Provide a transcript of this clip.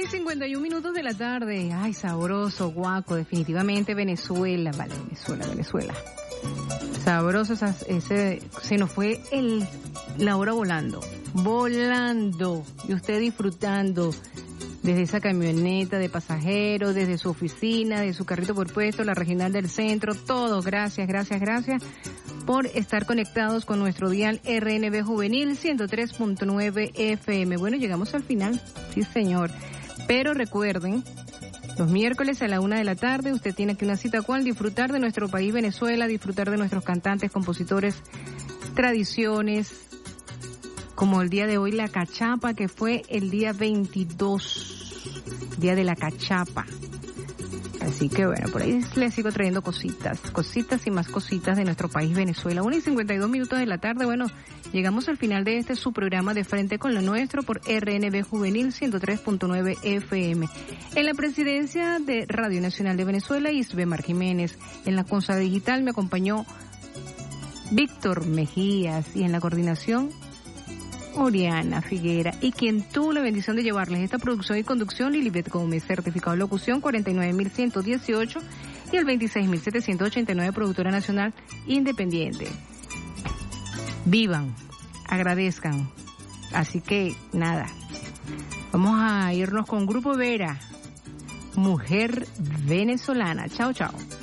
1:51 de la tarde. Ay, sabroso, guaco, definitivamente Venezuela. Vale, Venezuela. Sabroso, se nos fue la hora volando. Y usted disfrutando desde esa camioneta de pasajeros, desde su oficina, de su carrito por puesto, la regional del centro, todo. Gracias por estar conectados con nuestro dial RNB Juvenil 103.9 FM. Bueno, llegamos al final, sí señor. Pero recuerden, los miércoles a la 1 de la tarde, usted tiene aquí una cita cual, disfrutar de nuestro país Venezuela, disfrutar de nuestros cantantes, compositores, tradiciones, como el día de hoy la cachapa, que fue el día 22, día de la cachapa. Así que bueno, por ahí les sigo trayendo cositas y más cositas de nuestro país Venezuela. 1:52 de la tarde, bueno, llegamos al final de su programa De Frente con lo Nuestro por RNB Juvenil 103.9 FM. En la presidencia de Radio Nacional de Venezuela, Isbemar Jiménez. En la consola digital me acompañó Víctor Mejías y en la coordinación Oriana Figuera, y quien tuvo la bendición de llevarles esta producción y conducción, Lilibet Gómez, certificado de locución 49.118 y el 26.789, productora nacional independiente. Vivan, agradezcan. Así que nada, vamos a irnos con Grupo Vera, Mujer Venezolana. Chao.